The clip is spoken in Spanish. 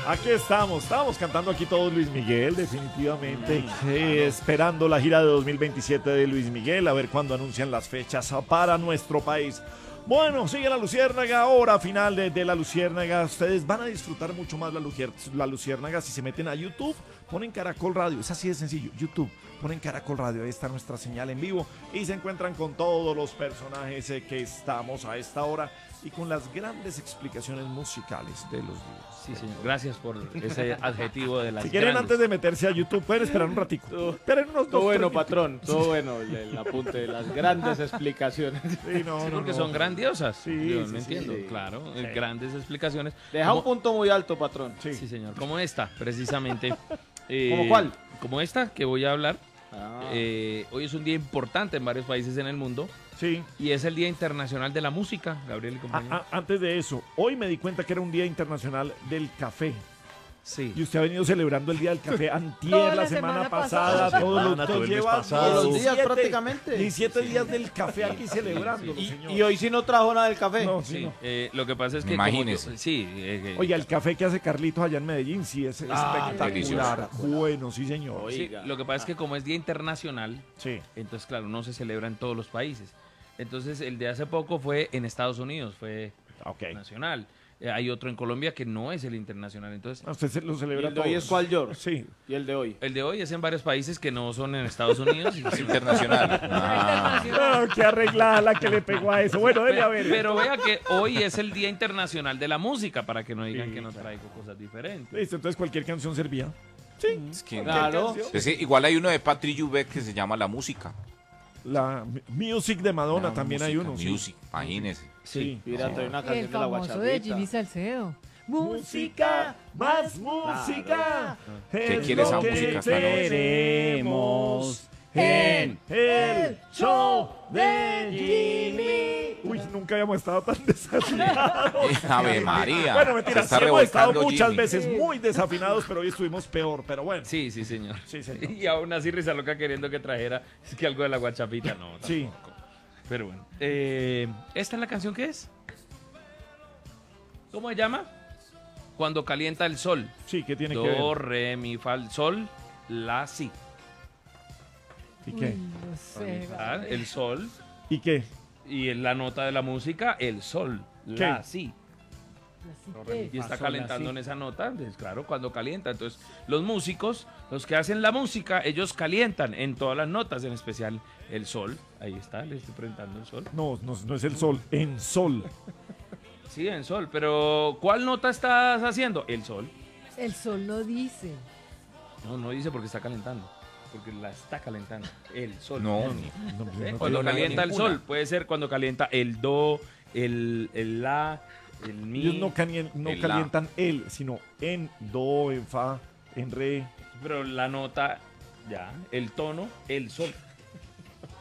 Aquí estábamos cantando aquí todo Luis Miguel, definitivamente, esperando la gira de 2027 de Luis Miguel, a ver cuándo anuncian las fechas para nuestro país. Bueno, sigue la Luciérnaga, hora final de la Luciérnaga. Ustedes van a disfrutar mucho más la Luciérnaga si se meten a YouTube, ponen Caracol Radio, es así de sencillo, YouTube, ponen Caracol Radio, ahí está nuestra señal en vivo y se encuentran con todos los personajes que estamos a esta hora y con las grandes explicaciones musicales de los días. Sí, señor. Gracias por ese adjetivo de las Si quieren, grandes. antes de meterse a YouTube, pueden esperar un ratico. Esperen unos Todo dos, bueno, tres patrón, todo bueno, el apunte de las grandes explicaciones. Sí, no, Sí, no, porque no. son grandiosas. Sí, Yo sí, me sí, entiendo, sí. claro. Sí. Grandes explicaciones. Deja un punto muy alto, patrón. Sí. Sí, señor. Como esta, precisamente. ¿Cómo cuál? Como esta que voy a hablar. Ah. Hoy es un día importante en varios países en el mundo Sí. y es el Día Internacional de la Música, Gabriel y compañía. Antes de eso, hoy me di cuenta que era un día internacional del café. Sí. Y usted ha venido celebrando el día del café antier, Toda la la semana semana pasada, pasada. todos los Todo el mes lleva pasado. Todos los días 17 prácticamente. 17 días del café aquí celebrándolo, sí. señor. Y hoy sí no trajo nada del café. No, Sí, sí, no. lo que pasa es que... Imagínese. Oiga, el café que hace Carlitos allá en Medellín, sí, es espectacular. delicioso. Bueno, sí, señor. Sí, Oiga. lo que pasa es que como es Día Internacional, Sí. entonces claro, no se celebra en todos los países. Entonces el de hace poco fue en Estados Unidos, fue Ok. nacional. Hay otro en Colombia que no es el internacional. Entonces Usted se lo ¿Y celebra el de hoy todos. es cuál, George? Sí. ¿Y el de hoy? el de hoy es en varios países que no son en Estados Unidos. Es internacional. Ah, qué arreglada la que le pegó a eso. Bueno, debe haber. Pero vea que hoy es el Día Internacional de la Música, para que no digan Sí, que no claro. traigo cosas diferentes. Listo, entonces cualquier canción servía. Sí. Es que- Claro. Es que igual hay uno de Patrick Jubeck que se llama La Música. La Music de Madonna La también hay música, uno. sí. Music, imagínese. Sí. Mira, trae una El canción de la famoso de guachapita. Jimmy Salcedo. Música, más música. ¿Qué es quiere lo esa que música esta noche? tenemos en el show de Jimmy. Uy, nunca habíamos estado tan desafinados. Ave María. Bueno, Se mentira, está sí hemos estado revolcando muchas Jimmy. veces muy desafinados, pero hoy estuvimos peor. Pero bueno, Sí, sí, señor. Sí, señor. Y aún así Risa Loca queriendo que trajera es que algo de la guachapita, no. sí. Pero bueno. ¿Esta es la canción que es? ¿Cómo se llama? Cuando calienta el sol. Sí, ¿qué tiene que Do, ver? re, mi, fa, sol, la, si. ¿Y qué? Uy, no sé. Ah, el sol. ¿Y qué? Y en la nota de la música, el sol, la, si. Y está calentando en esa nota, pues, claro, cuando calienta. Entonces, los músicos, los que hacen la música, ellos calientan en todas las notas, en especial el sol. Ahí está, le estoy presentando el sol. No, no, no es el sol, en sol. Sí, en sol, pero ¿cuál nota estás haciendo? El sol. El sol no dice. No, no dice porque está calentando, porque la está calentando. El sol. No, No, pues, ¿Eh? no Cuando tiene calienta el ninguna. sol, puede ser cuando calienta el do, el la, el mi. Ellos no El la. calientan el, sino en do, en fa, en re. Pero la nota, ya, el tono, el sol.